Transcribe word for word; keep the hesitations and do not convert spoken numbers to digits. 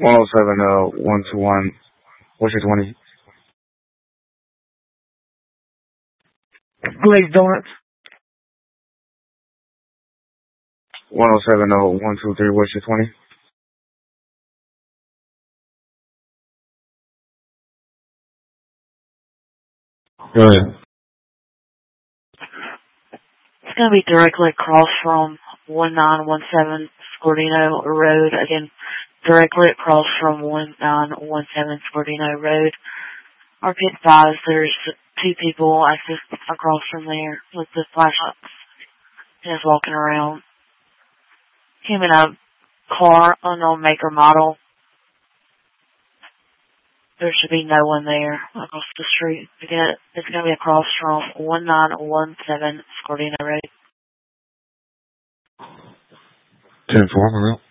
one oh seven, uh, one two one, what's your twenty? Glazed Donuts. one oh seven, uh, one two three, what's your twenty? Go ahead. It's going to be directly across from one nine one seven Scordino Road. Again, directly across from one nine one seven Scordino Road. Our pit advised there's two people access across from there with the flashlights just walking around. Him in a car, unknown make or model. There should be no one there across the street. Again, it's going to be across from one nine one seven Scordino Road. ten four, I'm out.